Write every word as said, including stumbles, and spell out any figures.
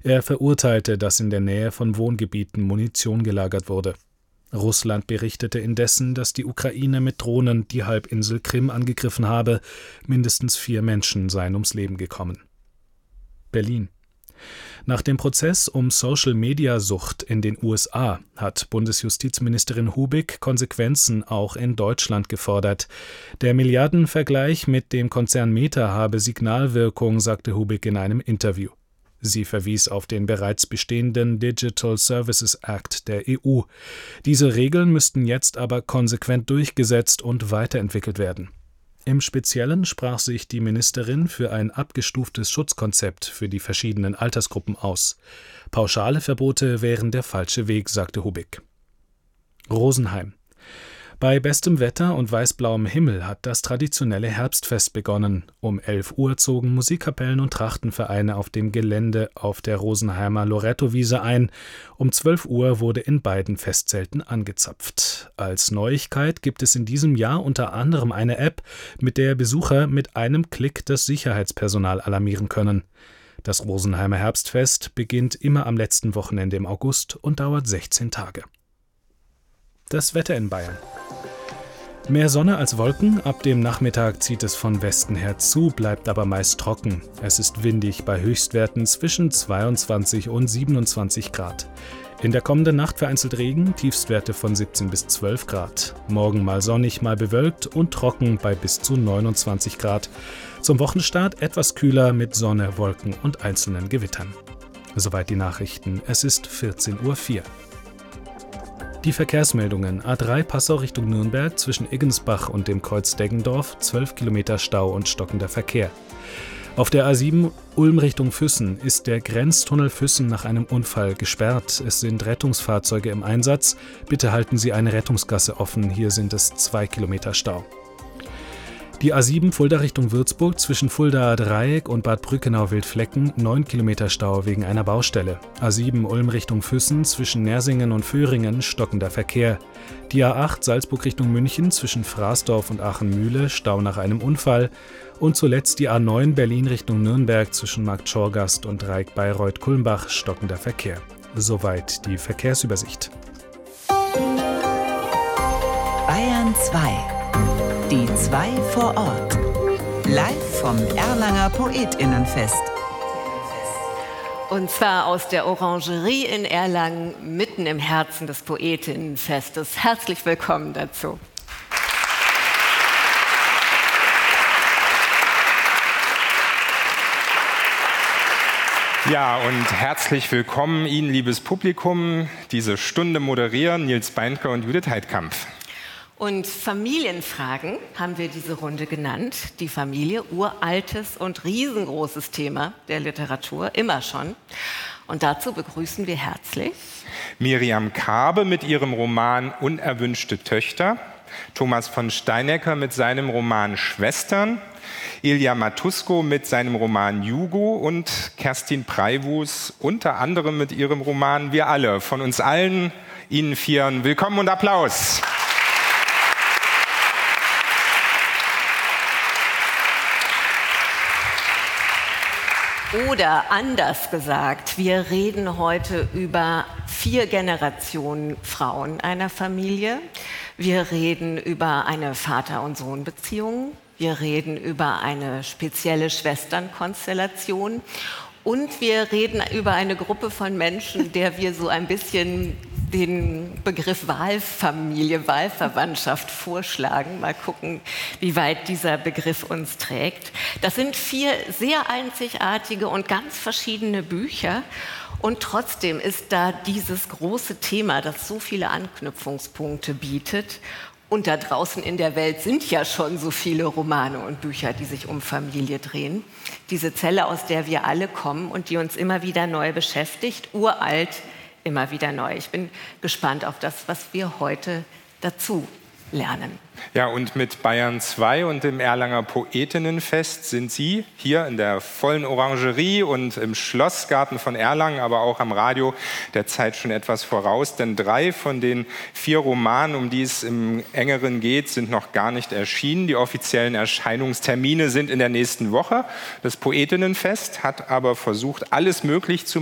Er verurteilte, dass in der Nähe von Wohngebieten Munition gelagert wurde. Russland berichtete indessen, dass die Ukraine mit Drohnen die Halbinsel Krim angegriffen habe. Mindestens vier Menschen seien ums Leben gekommen. Berlin. Nach dem Prozess um Social-Media-Sucht in den U S A hat Bundesjustizministerin Hubig Konsequenzen auch in Deutschland gefordert. Der Milliardenvergleich mit dem Konzern Meta habe Signalwirkung, sagte Hubig in einem Interview. Sie verwies auf den bereits bestehenden Digital Services Act der E U. Diese Regeln müssten jetzt aber konsequent durchgesetzt und weiterentwickelt werden. Im Speziellen sprach sich die Ministerin für ein abgestuftes Schutzkonzept für die verschiedenen Altersgruppen aus. Pauschale Verbote wären der falsche Weg, sagte Hubig. Rosenheim. Bei bestem Wetter und weißblauem Himmel hat das traditionelle Herbstfest begonnen. Um elf Uhr zogen Musikkapellen und Trachtenvereine auf dem Gelände auf der Rosenheimer Lorettowiese ein. Um zwölf Uhr wurde in beiden Festzelten angezapft. Als Neuigkeit gibt es in diesem Jahr unter anderem eine App, mit der Besucher mit einem Klick das Sicherheitspersonal alarmieren können. Das Rosenheimer Herbstfest beginnt immer am letzten Wochenende im August und dauert sechzehn Tage. Das Wetter in Bayern. Mehr Sonne als Wolken, ab dem Nachmittag zieht es von Westen her zu, bleibt aber meist trocken. Es ist windig bei Höchstwerten zwischen zweiundzwanzig und siebenundzwanzig Grad. In der kommenden Nacht vereinzelt Regen, Tiefstwerte von siebzehn bis zwölf Grad. Morgen mal sonnig, mal bewölkt und trocken bei bis zu neunundzwanzig Grad. Zum Wochenstart etwas kühler mit Sonne, Wolken und einzelnen Gewittern. Soweit die Nachrichten. Es ist vierzehn Uhr vier. Die Verkehrsmeldungen: A drei Passau Richtung Nürnberg zwischen Iggensbach und dem Kreuz Deggendorf, zwölf Kilometer Stau und stockender Verkehr. Auf der A sieben Ulm Richtung Füssen ist der Grenztunnel Füssen nach einem Unfall gesperrt. Es sind Rettungsfahrzeuge im Einsatz. Bitte halten Sie eine Rettungsgasse offen, hier sind es zwei Kilometer Stau. Die A sieben Fulda Richtung Würzburg zwischen Fuldaer Dreieck und Bad Brückenau-Wildflecken, neun Kilometer Stau wegen einer Baustelle. A sieben Ulm Richtung Füssen zwischen Nersingen und Föhringen, stockender Verkehr. Die A acht Salzburg Richtung München zwischen Fraßdorf und Aachen-Mühle, Stau nach einem Unfall. Und zuletzt die A neun Berlin Richtung Nürnberg zwischen Marktschorgast und Dreieck-Bayreuth-Kulmbach, stockender Verkehr. Soweit die Verkehrsübersicht. Bayern zwei. Die zwei vor Ort. Live vom Erlanger Poetinnenfest. Und zwar aus der Orangerie in Erlangen, mitten im Herzen des Poetinnenfestes. Herzlich willkommen dazu. Ja, und herzlich willkommen Ihnen, liebes Publikum. Diese Stunde moderieren Nils Beinke und Judith Heidkamp. Und Familienfragen haben wir diese Runde genannt. Die Familie, uraltes und riesengroßes Thema der Literatur, immer schon. Und dazu begrüßen wir herzlich Miriam Karbe mit ihrem Roman Unerwünschte Töchter, Thomas von Steinecker mit seinem Roman Schwestern, Ilja Matusko mit seinem Roman Jugo und Kerstin Preiwus unter anderem mit ihrem Roman Wir alle. Von uns allen, Ihnen Vieren, willkommen und Applaus. Oder anders gesagt, wir reden heute über vier Generationen Frauen einer Familie. Wir reden über eine Vater- und Sohn-Beziehung. Wir reden über eine spezielle Schwesternkonstellation. Und wir reden über eine Gruppe von Menschen, der wir so ein bisschen den Begriff Wahlfamilie, Wahlverwandtschaft vorschlagen. Mal gucken, wie weit dieser Begriff uns trägt. Das sind vier sehr einzigartige und ganz verschiedene Bücher. Und trotzdem ist da dieses große Thema, das so viele Anknüpfungspunkte bietet. Und da draußen in der Welt sind ja schon so viele Romane und Bücher, die sich um Familie drehen. Diese Zelle, aus der wir alle kommen und die uns immer wieder neu beschäftigt, uralt, immer wieder neu. Ich bin gespannt auf das, was wir heute dazu lernen. Ja, und mit Bayern zwei und dem Erlanger Poetinnenfest sind Sie hier in der vollen Orangerie und im Schlossgarten von Erlangen, aber auch am Radio der Zeit schon etwas voraus. Denn drei von den vier Romanen, um die es im Engeren geht, sind noch gar nicht erschienen. Die offiziellen Erscheinungstermine sind in der nächsten Woche. Das Poetinnenfest hat aber versucht, alles möglich zu